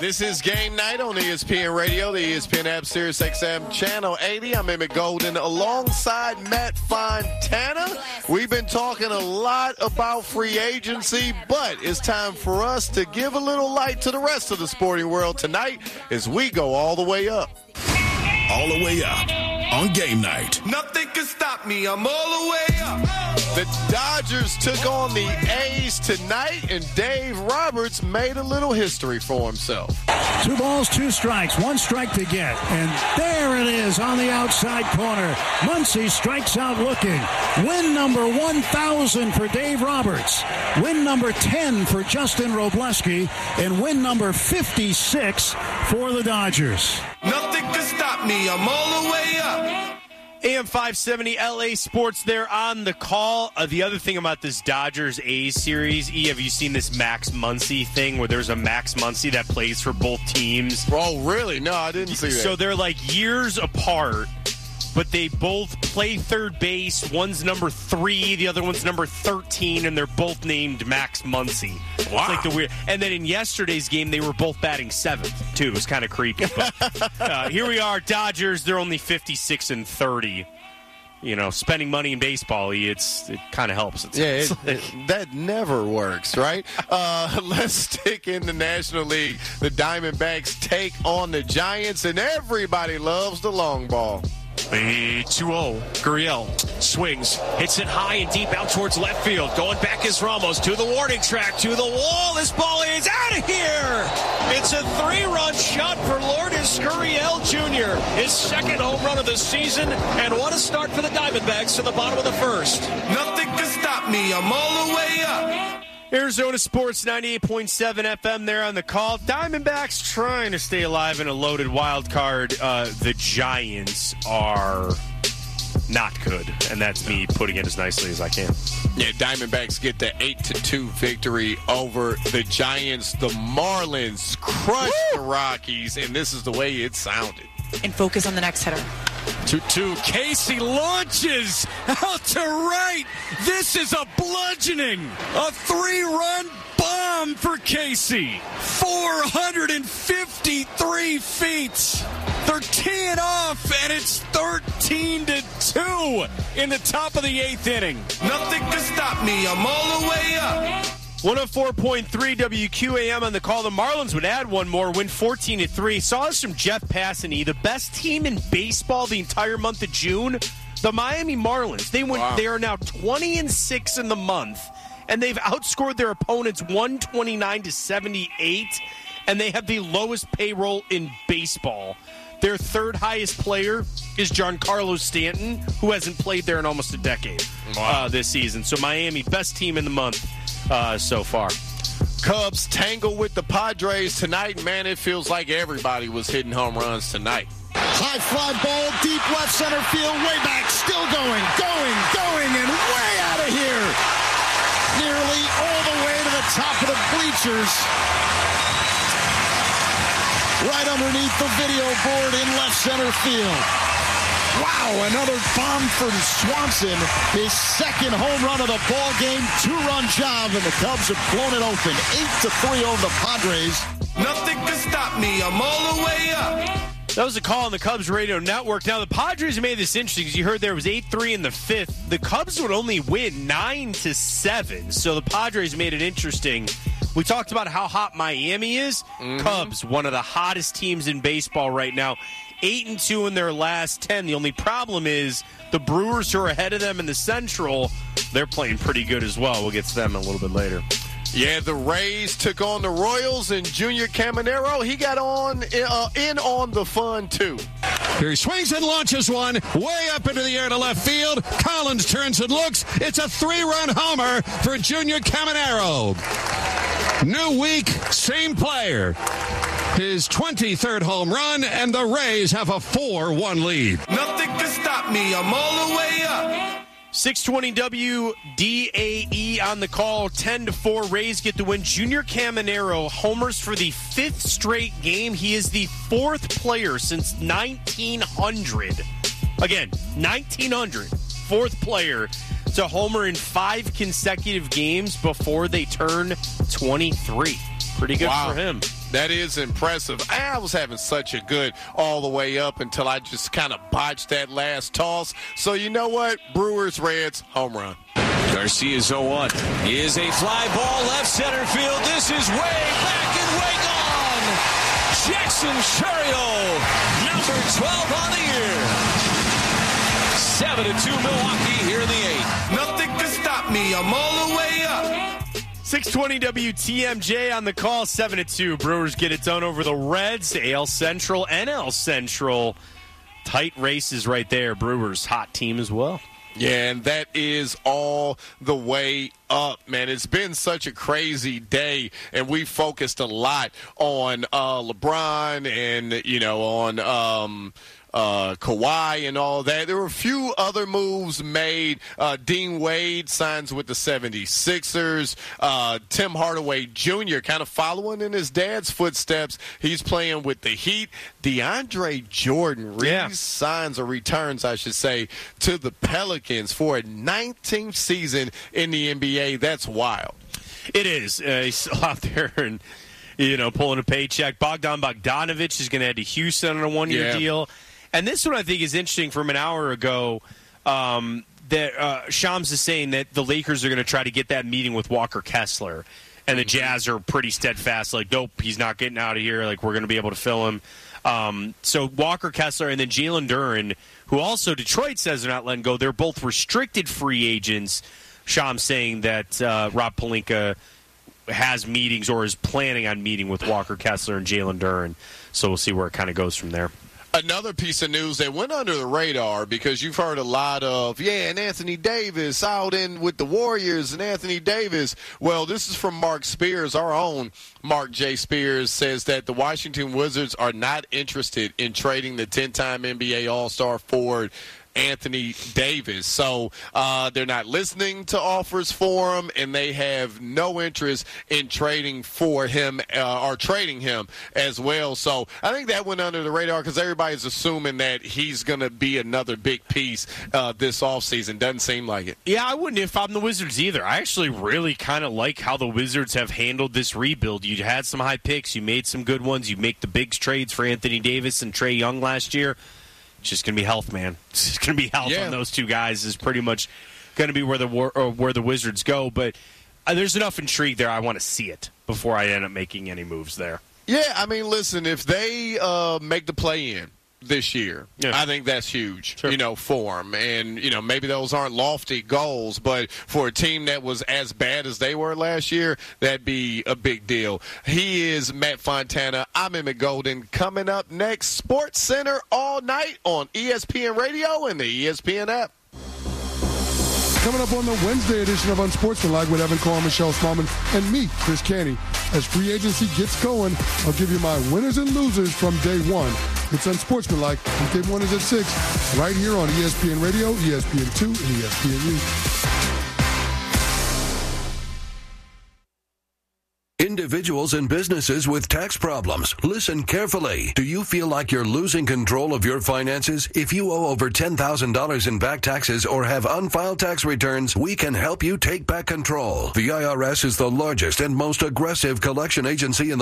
This is Game Night on ESPN Radio, the ESPN app, Sirius XM Channel 80. I'm Emmett Golden alongside Matt Fontana. We've been talking a lot about free agency, but it's time for us to give a little light to the rest of the sporting world tonight as we go all the way up. All the way up on Game Night. Nothing can stop me. I'm all the way up. The Dodgers took on the A's tonight, and Dave Roberts made a little history for himself. 2 balls, 2 strikes, 1 strike to get. And there it is on the outside corner. Muncy strikes out looking. Win number 1,000 for Dave Roberts. Win number 10 for Justin Robleski. And win number 56 for the Dodgers. Nothing can stop me. I'm all the way up. AM 570 LA Sports there on the call. The other thing about this Dodgers-A's series, have you seen this Max Muncy thing where there's a Max Muncy that plays for both teams? Oh, really? No, I didn't see that. So they're like years apart, but they both play third base. One's number 3, the other one's number 13, and they're both named Max Muncy. Wow. It's like the weird. And then in yesterday's game, they were both batting 7th, too. It was kind of creepy. But here we are, Dodgers. They're only 56 and 30. You know, spending money in baseball, it kind of helps. That never works, right? Let's stick in the National League. The Diamondbacks take on the Giants, and everybody loves the long ball. The 2-0. Gurriel swings, hits it high and deep out towards left field. Going back is Ramos to the warning track, to the wall. This ball is out of here. It's a 3-run shot for Lourdes Gurriel Jr. His 2nd home run of the season, and what a start for the Diamondbacks to the bottom of the 1st. Nothing can stop me. I'm all the way up. Arizona Sports 98.7 FM there on the call. Diamondbacks trying to stay alive in a loaded wild card. The Giants are not good, and that's me putting it as nicely as I can. Yeah, Diamondbacks get the 8-2 victory over the Giants. The Marlins crushed the Rockies, and this is the way it sounded. And focus on the next hitter. 2-2. Casey launches out to right. This is a bludgeoning. A 3-run bomb for Casey. 453 feet. They're teeing off, and it's 13-2 in the top of the 8th inning. Nothing can stop me. I'm all the way up. 104.3 WQAM on the call. The Marlins would add one more, win 14-3. Saw this from Jeff Passaney. The best team in baseball the entire month of June, the Miami Marlins. They are now 20-6 in the month, and they've outscored their opponents 129-78, and they have the lowest payroll in baseball. Their 3rd highest player is Giancarlo Stanton, who hasn't played there in almost a decade this season. So Miami, best team in the month so far. Cubs tangle with the Padres tonight. Man, it feels like everybody was hitting home runs tonight. High fly ball, deep left center field, way back, still going, and way out of here. Nearly all the way to the top of the bleachers. Right underneath the video board in left center field. Wow, another bomb from Swanson. His 2nd home run of the ball game. 2-run job, and the Cubs have blown it open. 8-3 over the Padres. Nothing can stop me. I'm all the way up. That was a call on the Cubs radio network. Now, the Padres made this interesting because you heard there was 8-3 in the 5th. The Cubs would only win 9-7, so the Padres made it interesting. We talked about how hot Miami is. Cubs, one of the hottest teams in baseball right now. 8-2 in their last 10. The only problem is the Brewers, who are ahead of them in the Central, they're playing pretty good as well. We'll get to them a little bit later. Yeah, the Rays took on the Royals, and Junior Caminero, he got in on the fun, too. Here he swings and launches one way up into the air to left field. Collins turns and looks. It's a 3-run homer for Junior Caminero. New week, same player. His 23rd home run, and the Rays have a 4-1 lead. Nothing can stop me. I'm all the way up. 620 WDAE on the call. 10-4. Rays get the win. Junior Caminero homers for the 5th straight game. He is the 4th player since 1900. Again, 1900. 4th player to homer in 5 consecutive games before they turn 23. Pretty good for him. That is impressive. I was having such a good all the way up until I just kind of botched that last toss. So you know what? Brewers, Reds, home run. Garcia's 0-1. Is a fly ball left center field. This is way back and way gone. Jackson Chourio, number 12 on the year. 7-2 Milwaukee here in the 8th. Nothing can stop me. I'm all the way up. 620 WTMJ on the call, 7-2. Brewers get it done over the Reds. AL Central, NL Central. Tight races right there. Brewers, hot team as well. Yeah, and that is all the way up, man. It's been such a crazy day, and we focused a lot on LeBron and, on Kawhi and all that. There were a few other moves made. Dean Wade signs with the 76ers. Tim Hardaway Jr. kind of following in his dad's footsteps. He's playing with the Heat. DeAndre Jordan signs or returns, I should say, to the Pelicans for a 19th season in the NBA. That's wild. It is. He's still out there and, pulling a paycheck. Bogdan Bogdanović is going to head to Houston on a one-year deal. And this one I think is interesting from an hour ago that Shams is saying that the Lakers are going to try to get that meeting with Walker Kessler. And the Jazz are pretty steadfast, like, nope, he's not getting out of here. Like, we're going to be able to fill him. So Walker Kessler and then Jalen Duren, who also Detroit says they're not letting go. They're both restricted free agents. Shams saying that Rob Pelinka has meetings or is planning on meeting with Walker Kessler and Jalen Duren. So we'll see where it kind of goes from there. Another piece of news that went under the radar because you've heard a lot of, and Anthony Davis out in with the Warriors and Anthony Davis. Well, this is from Mark Spears, our own Mark J. Spears, says that the Washington Wizards are not interested in trading the 10-time NBA All-Star forward Anthony Davis. So they're not listening to offers for him, and they have no interest in trading for him or trading him as well. So I think that went under the radar because everybody's assuming that he's going to be another big piece this offseason. Doesn't seem like it. Yeah, I wouldn't if I'm the Wizards either. I actually really kind of like how the Wizards have handled this rebuild. You had some high picks. You made some good ones. You make the big trades for Anthony Davis and Trae Young last year. It's just going to be health, man. It's just going to be health on those two guys is pretty much going to be where the Wizards go. But there's enough intrigue there. I want to see it before I end up making any moves there. Yeah, I mean, listen, if they make the play-in this year, I think that's huge, for them. And, maybe those aren't lofty goals, but for a team that was as bad as they were last year, that'd be a big deal. He is Matt Fontana. I'm Emmett Golden. Coming up next, Sports Center all night on ESPN Radio and the ESPN app. Coming up on the Wednesday edition of Unsportsmanlike with Evan Carr, Michelle Smallman, and me, Chris Canty. As free agency gets going, I'll give you my winners and losers from day one. It's Unsportsmanlike. Weekday mornings at 6, right here on ESPN Radio, ESPN2, and ESPNU. Individuals and businesses with tax problems, listen carefully. Do you feel like you're losing control of your finances? If you owe over $10,000 in back taxes or have unfiled tax returns, we can help you take back control. The IRS is the largest and most aggressive collection agency in the